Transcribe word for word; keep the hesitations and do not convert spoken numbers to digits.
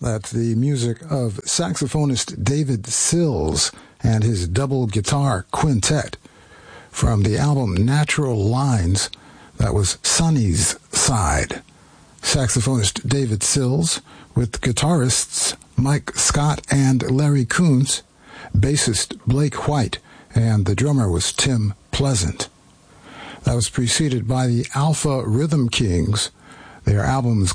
That's the music of saxophonist David Sills and his double guitar quintet from the album Natural Lines. That was Sonny's Side. Saxophonist David Sills with guitarists Mike Scott and Larry Coons, bassist Blake White, and the drummer was Tim Pleasant. That was preceded by the Alpha Rhythm Kings. Their albums